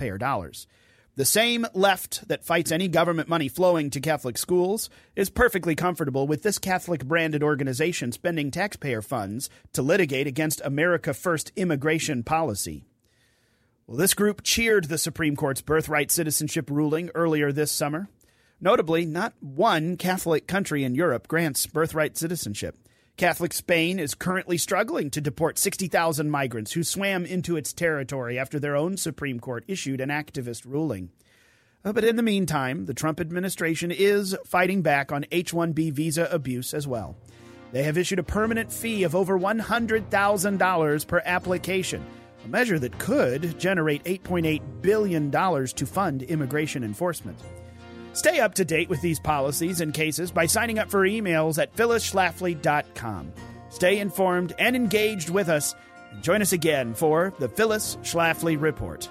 taxpayer dollars. The same left that fights any government money flowing to Catholic schools is perfectly comfortable with this Catholic-branded organization spending taxpayer funds to litigate against America First immigration policy. Well, this group cheered the Supreme Court's birthright citizenship ruling earlier this summer. Notably, not one Catholic country in Europe grants birthright citizenship. Catholic Spain is currently struggling to deport 60,000 migrants who swam into its territory after their own Supreme Court issued an activist ruling. But in the meantime, the Trump administration is fighting back on H-1B visa abuse as well. They have issued a permanent fee of over $100,000 per application, a measure that could generate $8.8 billion to fund immigration enforcement. Stay up to date with these policies and cases by signing up for emails at phyllisschlafly.com. Stay informed and engaged with us. And join us again for the Phyllis Schlafly Report.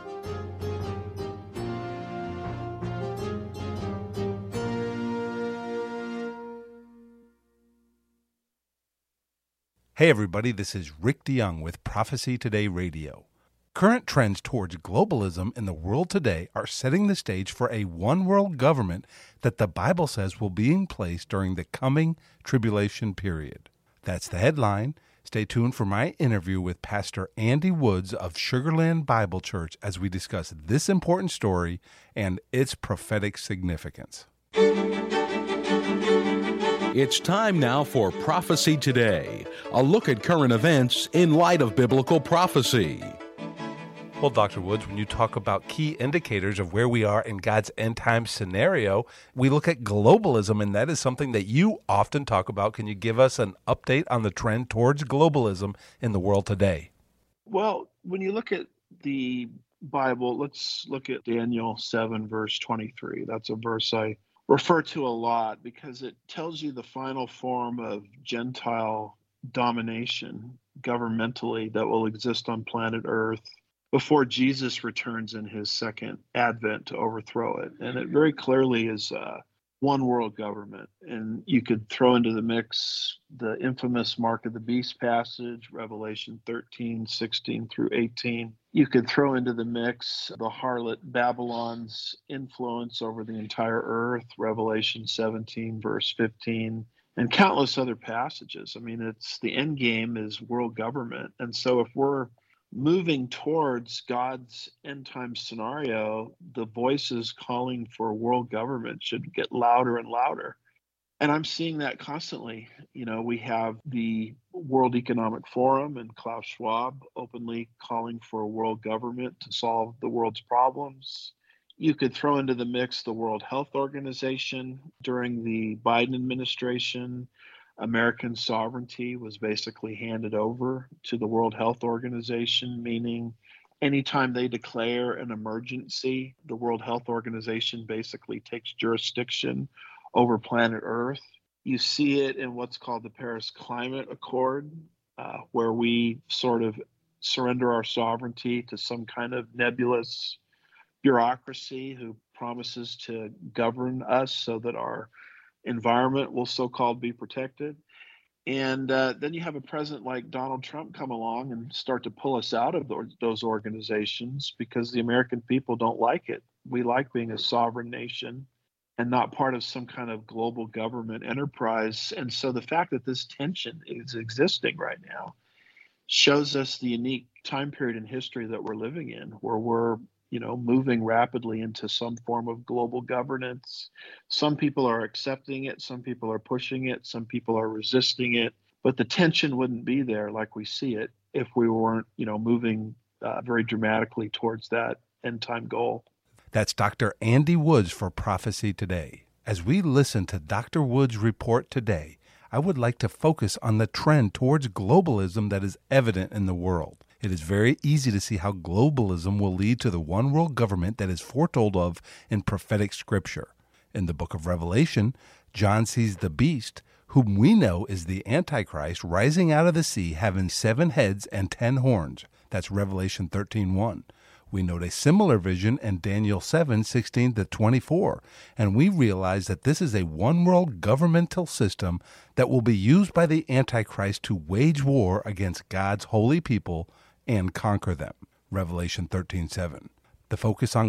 Hey everybody, this is Rick DeYoung with Prophecy Today Radio. Current trends towards globalism in the world today are setting the stage for a one-world government that the Bible says will be in place during the coming tribulation period. That's the headline. Stay tuned for my interview with Pastor Andy Woods of Sugarland Bible Church as we discuss this important story and its prophetic significance. It's time now for Prophecy Today, a look at current events in light of biblical prophecy. Well, Dr. Woods, when you talk about key indicators of where we are in God's end-time scenario, we look at globalism, and that is something that you often talk about. Can you give us an update on the trend towards globalism in the world today? Well, when you look at the Bible, let's look at Daniel 7, verse 23. That's a verse I refer to a lot because it tells you the final form of Gentile domination governmentally that will exist on planet Earth before Jesus returns in his second advent to overthrow it. And it very clearly is one world government. And you could throw into the mix the infamous Mark of the Beast passage, Revelation 13, 16 through 18. You could throw into the mix the harlot Babylon's influence over the entire earth, Revelation 17, verse 15. And countless other passages. I mean, it's the end game is world government. And so if we're moving towards God's end time scenario, the voices calling for world government should get louder and louder. And I'm seeing that constantly. You know, we have the World Economic Forum and Klaus Schwab openly calling for a world government to solve the world's problems. You could throw into the mix the World Health Organization during the Biden administration. American sovereignty was basically handed over to the World Health Organization, meaning anytime they declare an emergency, the World Health Organization basically takes jurisdiction over planet Earth. You see it in what's called the Paris Climate Accord, where we sort of surrender our sovereignty to some kind of nebulous bureaucracy who promises to govern us so that our environment will so-called be protected. And then you have a president like Donald Trump come along and start to pull us out of those organizations because the American people don't like it. We like being a sovereign nation and not part of some kind of global government enterprise. And so the fact that this tension is existing right now shows us the unique time period in history that we're living in, where we're moving rapidly into some form of global governance. Some people are accepting it, some people are pushing it, some people are resisting it, but the tension wouldn't be there like we see it if we weren't, moving very dramatically towards that end time goal. That's Dr. Andy Woods for Prophecy Today. As we listen to Dr. Woods' report today, I would like to focus on the trend towards globalism that is evident in the world. It is very easy to see how globalism will lead to the one world government that is foretold of in prophetic scripture. In the book of Revelation, John sees the beast, whom we know is the Antichrist, rising out of the sea, having 7 heads and 10 horns. That's Revelation 13:1. We note a similar vision in Daniel 7:16-24, and we realize that this is a one-world governmental system that will be used by the Antichrist to wage war against God's holy people and conquer them. Revelation 13:7. The focus on